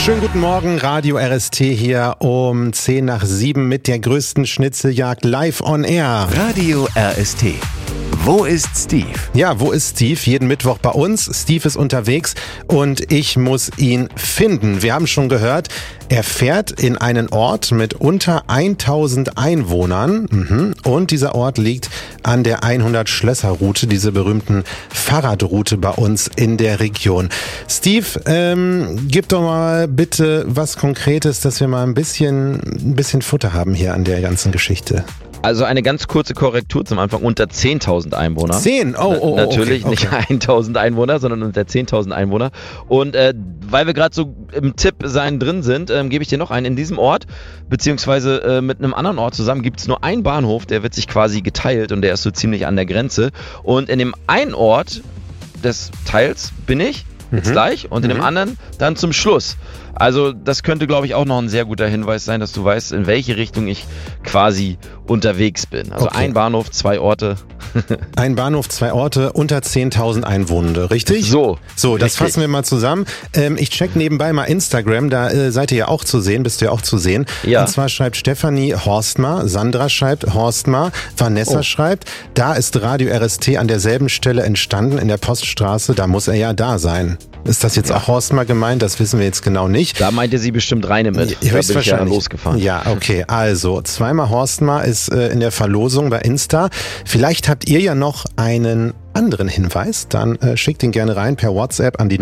Schönen guten Morgen, Radio RST hier um 6:50 mit der größten Schnitzeljagd live on air. Radio RST. Wo ist Steve? Ja, wo ist Steve? Jeden Mittwoch bei uns. Steve ist unterwegs und ich muss ihn finden. Wir haben schon gehört, er fährt in einen Ort mit unter 1000 Einwohnern. Und dieser Ort liegt an der 100-Schlösser-Route, diese berühmten Fahrradroute bei uns in der Region. Steve, gib doch mal bitte was Konkretes, dass wir mal ein bisschen Futter haben hier an der ganzen Geschichte. Also eine ganz kurze Korrektur zum Anfang, unter 10.000 Einwohner. 10? Natürlich okay. Nicht 1.000 Einwohner, sondern unter 10.000 Einwohner. Und weil wir gerade so im Tipp sein drin sind, gebe ich dir noch einen. In diesem Ort, beziehungsweise mit einem anderen Ort zusammen, gibt es nur einen Bahnhof, der wird sich quasi geteilt und der ist so ziemlich an der Grenze. Und in dem einen Ort des Teils bin ich jetzt gleich und in dem anderen dann zum Schluss. Also das könnte, glaube ich, auch noch ein sehr guter Hinweis sein, dass du weißt, in welche Richtung ich quasi unterwegs bin. Also ein Bahnhof, 2 Orte. Ein Bahnhof, 2 Orte, unter 10.000 Einwohner, richtig? So, das richtig. fassen wir mal zusammen. Ich check nebenbei mal Instagram, da seid ihr ja auch zu sehen, bist du ja auch zu sehen. Ja. Und zwar schreibt Stefanie Horstmar, Sandra schreibt Horstmar, Vanessa schreibt, da ist Radio RST an derselben Stelle entstanden, in der Poststraße, da muss er ja da sein. Ist das jetzt auch Horstmar gemeint? Das wissen wir jetzt genau nicht. Da meinte sie bestimmt Reine mit. Ja, da bin ich ja losgefahren. Ja, okay. Also, zweimal Horstmar ist in der Verlosung bei Insta. Vielleicht habt ihr ja noch einen anderen Hinweis, dann schickt ihn gerne rein per WhatsApp an die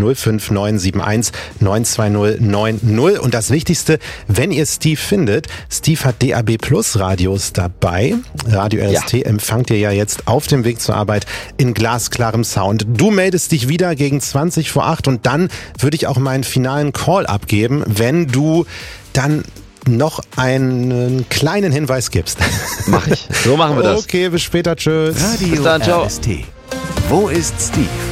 05971 920 90. Und das Wichtigste, wenn ihr Steve findet, Steve hat DAB Plus Radios dabei. Radio RST empfangt ihr ja jetzt auf dem Weg zur Arbeit in glasklarem Sound. Du meldest dich wieder gegen 20 vor 8 und dann würde ich auch meinen finalen Call abgeben, wenn du dann noch einen kleinen Hinweis gibst. Mach ich. So machen wir das. Okay, bis später. Tschüss. Radio Bis dann, ciao. RST. Wo ist Steve?